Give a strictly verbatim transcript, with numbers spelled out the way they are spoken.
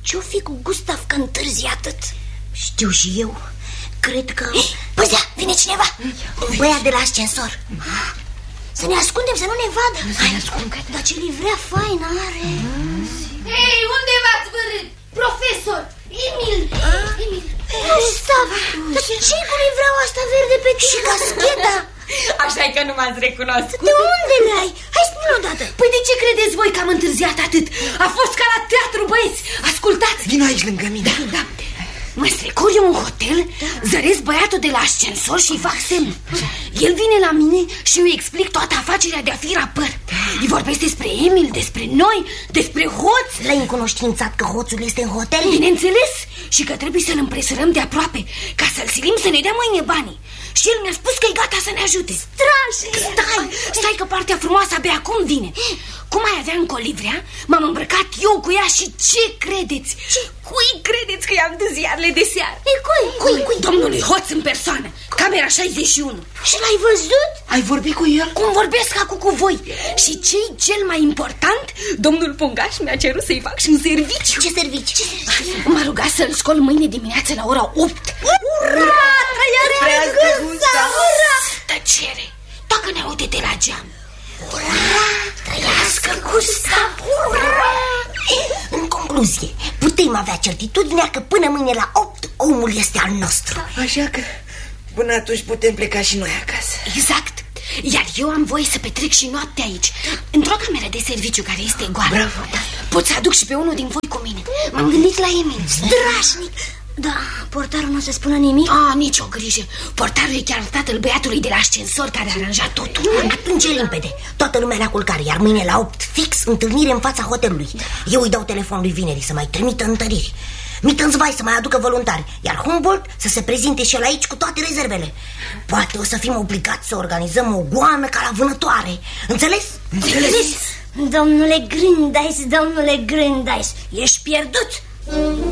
Ce-o fi cu Gustav că întârzi atât? Știu și eu. Cred că... Păi da, vine cineva. Un băiat de la ascensor. Să ne ascundem, să nu ne vadă. Să ne ascundem. Dar ce livrea faină are. Hei, unde v-ați vărât? Profesor, Emil. Emil. Gustav, dar ce-i cu livreaua asta verde pe tine? Și cascheta. Așa-i că nu m-ați recunoscut. De unde le-ai? Hai spune odată. Păi de ce credeți voi că am întârziat atât? A fost ca la teatru, băieți. Ascultați. Vino aici lângă mine. Da, da. Mă strecor eu în hotel, zăresc băiatul de la ascensor și îi fac semn. El vine la mine și îi explic toată afacerea de a fi rapăr. Îi vorbesc despre Emil, despre noi, despre hoț. L-ai încunoștințat că hoțul este în hotel? Bineînțeles. Și că trebuie să-l împresărăm de aproape, ca să-l silim să ne dea mâine banii. Și el mi-a spus că e gata să ne ajute. Strașnic. Stai, stai că partea frumoasă abia acum vine. Cum ai avea încă o livrea, m-am îmbrăcat eu cu ea și ce credeți? Ce? Cui credeți că i-am dus ziarele de seară? E cui? Cui? Cui? Domnului Hoț în persoană, camera șaizeci și unu. Și l-ai văzut? Ai vorbit cu el? Cum vorbesc acum cu voi. Și ce-i cel mai important? Domnul Pungaș mi-a cerut să-i fac și un serviciu. Ce serviciu? Ce serviciu? M-a rugat să-l scol mâine dimineață la ora opt. Ura! Trăiască Gustav! Ura! Tăcere! Dacă ne aude de la geam. Ura! Trăiască Gustav! Ura! În concluzie, putem avea certitudinea că până mâine la opt omul este al nostru. Așa că până atunci putem pleca și noi acasă. Exact. Iar eu am voie să petrec și noaptea aici, într-o cameră de serviciu care este goală. Bravo, da. Pot să aduc și pe unul din voi cu mine. M-am gândit la Emil. Strașnic. Da, portarul nu o să spună nimic? Ah, nicio grijă. Portarul e chiar tatăl băiatului de la ascensor care a aranjat totul. Atunci e limpede. Toată lumea la culcare, iar mâine la opt fix întâlnire în fața hotelului. Eu îi dau telefon lui Vineri să mai trimită întăriri, Mittenzwei să mai aducă voluntari, iar Humboldt să se prezinte și el aici cu toate rezervele. Poate o să fim obligați să organizăm o goană ca la vânătoare. Înțeles? Înțeles? Domnule Grindais, domnule Grindais, ești pierdut.